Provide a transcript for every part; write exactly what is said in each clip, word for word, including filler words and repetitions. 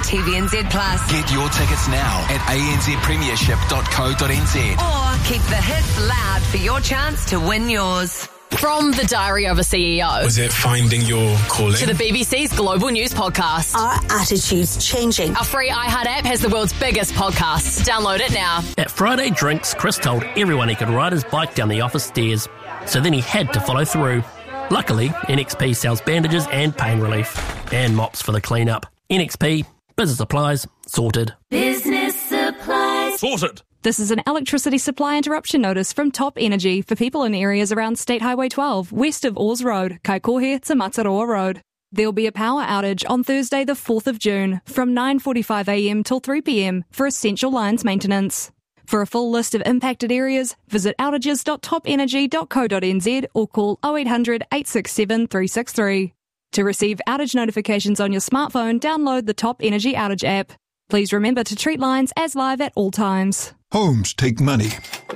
T V N Z Plus. Get your tickets now at a n z premiership dot co dot n z. Or keep the hits loud for your chance to win yours. From the Diary of a C E O. Was it finding your calling? To the B B C's Global News Podcast. Are attitudes changing? Our free iHeart app has the world's biggest podcasts. Download it now. At Friday Drinks, Chris told everyone he could ride his bike down the office stairs, so then he had to follow through. Luckily, N X P sells bandages and pain relief, and mops for the clean-up. N X P, business supplies, sorted. Business supplies. Sorted. This is an electricity supply interruption notice from Top Energy for people in areas around State Highway twelve, west of Oars Road, Kaikohe to Mataroa Road. There'll be a power outage on Thursday the fourth of June from nine forty-five a m till three p m for essential lines maintenance. For a full list of impacted areas, visit outages dot top energy dot co dot n z or call oh eight hundred, eight six seven, three six three. To receive outage notifications on your smartphone, download the Top Energy Outage app. Please remember to treat lines as live at all times. Homes take money.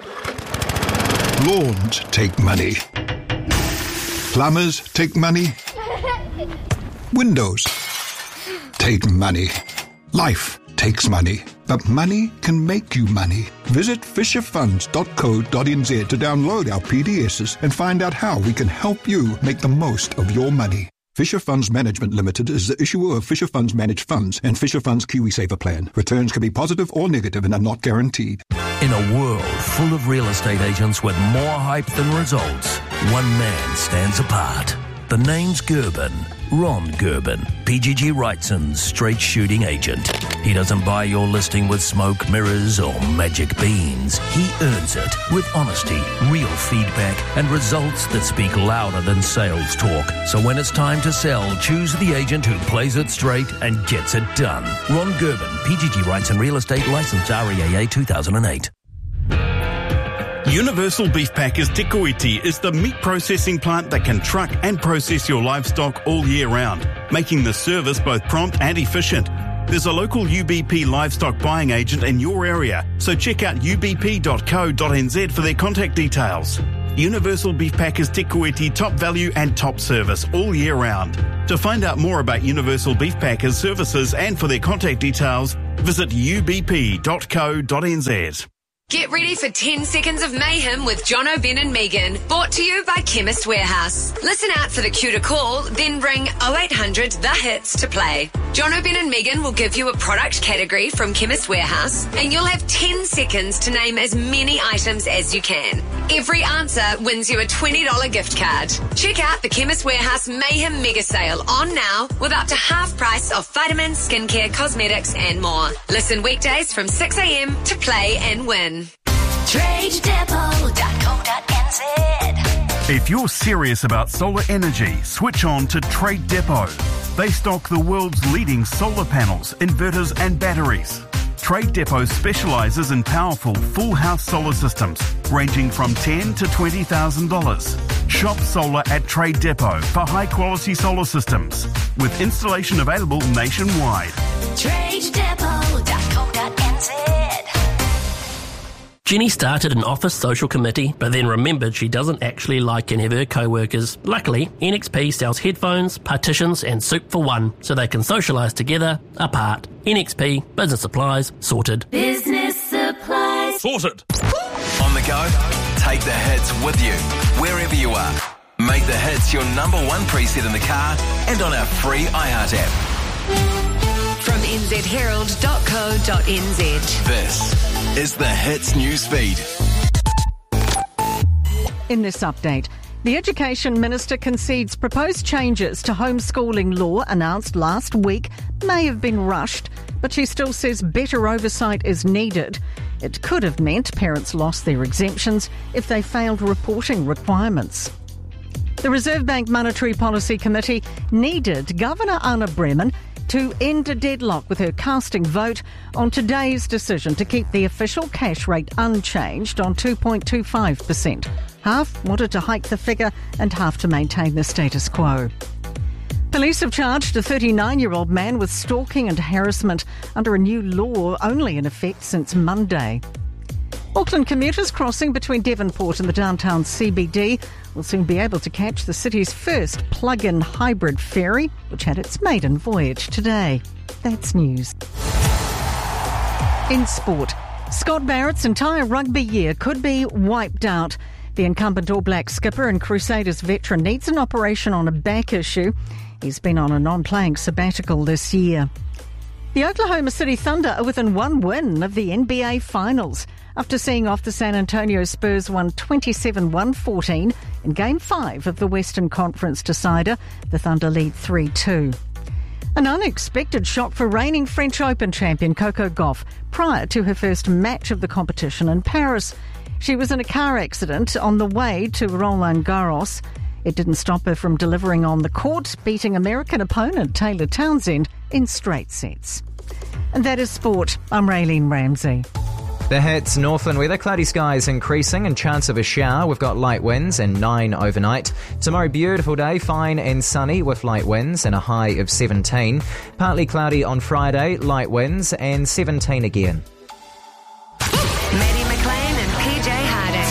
Lawns take money. Plumbers take money. Windows take money. Life takes money. But money can make you money. Visit fisher funds dot co dot n z to download our P D Ss and find out how we can help you make the most of your money. Fisher Funds Management Limited is the issuer of Fisher Funds Managed Funds and Fisher Funds KiwiSaver Plan. Returns can be positive or negative and are not guaranteed. In a world full of real estate agents with more hype than results, one man stands apart. The name's Gerben, Ron Gerben, P G G Wrightson's straight shooting agent. He doesn't buy your listing with smoke mirrors or magic beans. He earns it with honesty, real feedback, and results that speak louder than sales talk. So when it's time to sell, choose the agent who plays it straight and gets it done. Ron Gerben, P G G Wrightson Real Estate, licensed R E A A two thousand eight. Universal Beef Packers Te Kuiti is the meat processing plant that can truck and process your livestock all year round, making the service both prompt and efficient. There's a local U B P livestock buying agent in your area, so check out u b p dot co dot n z for their contact details. Universal Beef Packers Te Kuiti, top value and top service all year round. To find out more about Universal Beef Packers services and for their contact details, visit u b p dot co dot n z. Get ready for ten seconds of mayhem with Jono, Ben and Megan. Brought to you by Chemist Warehouse. Listen out for the cue to call, then ring oh eight hundred the hits to play. Jono, Ben and Megan will give you a product category from Chemist Warehouse, and you'll have ten seconds to name as many items as you can. Every answer wins you a twenty dollars gift card. Check out the Chemist Warehouse Mayhem Mega Sale on now with up to half price of vitamins, skincare, cosmetics and more. Listen weekdays from six a m to play and win. trade depot dot co dot n z. If you're serious about solar energy, switch on to Trade Depot. They stock the world's leading solar panels, inverters and batteries. Trade Depot specialises in powerful full house solar systems ranging from ten thousand dollars to twenty thousand dollars. Shop solar at Trade Depot for high quality solar systems with installation available nationwide. trade depot dot co dot n z. Jenny started an office social committee, but then remembered she doesn't actually like any of her co-workers. Luckily, N X P sells headphones, partitions and soup for one, so they can socialise together, apart. N X P, business supplies, sorted. Business supplies. Sorted. On the go, take the hits with you, wherever you are. Make the hits your number one preset in the car and on our free iHeart app. From n z herald dot co dot n z. This is the Hits newsfeed. In this update, the Education Minister concedes proposed changes to homeschooling law announced last week may have been rushed, but she still says better oversight is needed. It could have meant parents lost their exemptions if they failed reporting requirements. The Reserve Bank Monetary Policy Committee needed Governor Anna Bremen to end a deadlock with her casting vote on today's decision to keep the official cash rate unchanged on two point two five percent. Half wanted to hike the figure and half to maintain the status quo. Police have charged a thirty-nine-year-old man with stalking and harassment under a new law only in effect since Monday. Auckland commuters crossing between Devonport and the downtown C B D will soon be able to catch the city's first plug-in hybrid ferry, which had its maiden voyage today. That's news. In sport, Scott Barrett's entire rugby year could be wiped out. The incumbent All Black skipper and Crusaders veteran needs an operation on a back issue. He's been on a non-playing sabbatical this year. The Oklahoma City Thunder are within one win of the N B A Finals. After seeing off the San Antonio Spurs won twenty-seven one fourteen in Game five of the Western Conference decider, the Thunder lead three two. An unexpected shock for reigning French Open champion Coco Gauff prior to her first match of the competition in Paris. She was in a car accident on the way to Roland Garros. It didn't stop her from delivering on the court, beating American opponent Taylor Townsend in straight sets. And that is sport. I'm Raylene Ramsey. The hits, Northland weather, cloudy skies increasing and chance of a shower. We've got light winds and nine overnight. Tomorrow, beautiful day, fine and sunny with light winds and a high of seventeen. Partly cloudy on Friday, light winds and seventeen again. Maddie McLean and P J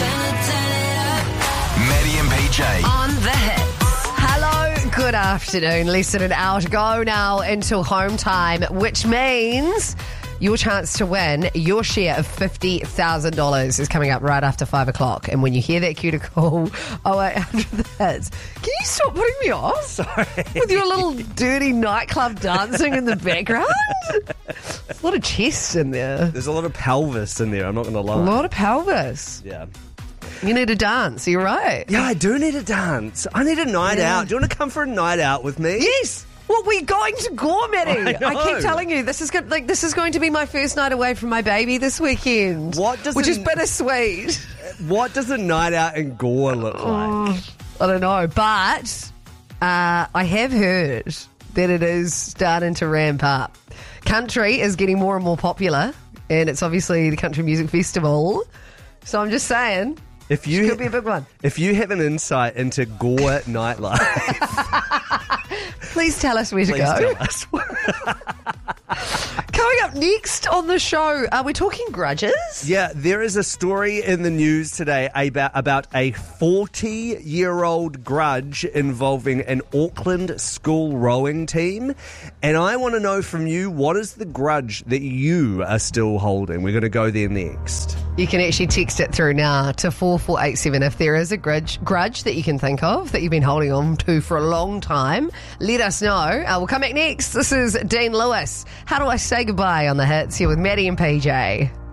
Harding. Maddie and P J. On the hits. Hello, good afternoon. Less than an hour to go now until home time, which means your chance to win your share of fifty thousand dollars is coming up right after five o'clock. And when you hear that cue to call oh eight hundred hits, can you stop putting me off? Sorry. With your little dirty nightclub dancing in the background? There's a lot of chests in there. There's a lot of pelvis in there, I'm not going to lie. A lot of pelvis. Yeah. You need a dance, you're right. Yeah, I do need a dance. I need a night Yeah. out. Do you want to come for a night out with me? Yes! Well, we're going to Gore, Maddie. I I, know. keep telling you, this is good, like this is going to be my first night away from my baby this weekend. What does which it- is bittersweet. What does a night out in Gore look like? Oh, I don't know, but uh, I have heard that it is starting to ramp up. Country is getting more and more popular, and it's obviously the Country Music Festival. So I'm just saying, If you it could be a big one. If you have an insight into Gore nightlife, Please tell us where to please go. tell us. Coming up next on the show, are we talking grudges? Yeah, there is a story in the news today about, about a forty-year-old grudge involving an Auckland school rowing team. And I want to know from you, what is the grudge that you are still holding? We're going to go there next. You can actually text it through now to four four eight seven if there is a grudge, grudge that you can think of that you've been holding on to for a long time. Let us know. Uh, we'll come back next. This is Dean Lewis. How do I say goodbye on the hits here with Maddie and P J?